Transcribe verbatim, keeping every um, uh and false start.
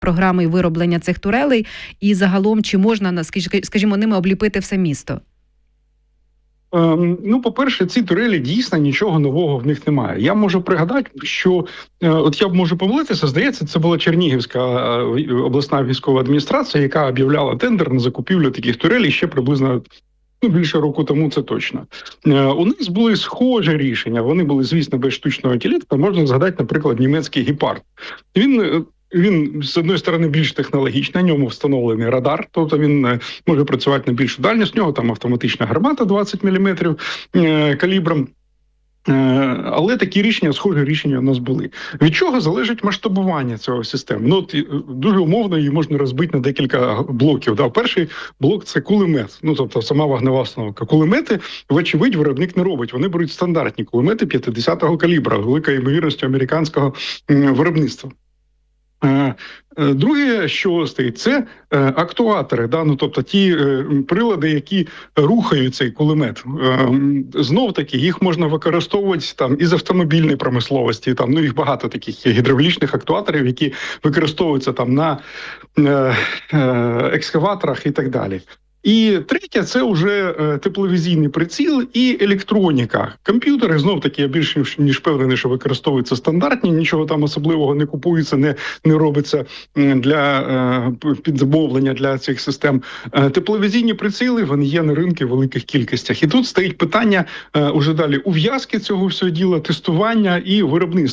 програми вироблення цих турелей? І загалом, чи можна, скажімо, ними обліпити все місто? Ем, ну, по-перше, ці турелі дійсно нічого нового в них немає. Я можу пригадати, що, е, от я можу помилитися, здається, це була Чернігівська е, обласна військова адміністрація, яка об'являла тендер на закупівлю таких турелей ще приблизно ну, більше року тому, це точно. Е, у нас були схожі рішення, вони були, звісно, без штучного інтелекту. Можна згадати, наприклад, німецький «Гепард». Він... Він, з одної сторони, більш технологічний, на ньому встановлений радар, тобто він може працювати на більшу дальність, в нього там автоматична гармата двадцять міліметрів е, калібром. Е, але такі рішення, схожі рішення у нас були. Від чого залежить масштабування цього системи? Ну, от, дуже умовно її можна розбити на декілька блоків. Да? Перший блок – це кулемет, ну, тобто сама вогнева установка. Кулемети, вочевидь, виробник не робить. Вони беруть стандартні кулемети п'ятдесятого калібра, великою ймовірністю американського е, виробництва. Друге, що стоїть, це актуатори, да? Ну, тобто ті прилади, які рухають цей кулемет. Знов-таки, їх можна використовувати там із автомобільної промисловості, там, ну, їх багато таких гідравлічних актуаторів, які використовуються там на екскаваторах і так далі. І третє – це вже е, тепловізійний приціл і електроніка. Комп'ютери, знов-таки, я більше ніж впевнений, що використовуються стандартні, нічого там особливого не купується, не, не робиться для е, підзамовлення для цих систем. Е, тепловізійні приціли, вони є на ринку в великих кількостях. І тут стоїть питання е, уже далі ув'язки цього всього діла, тестування і виробництва.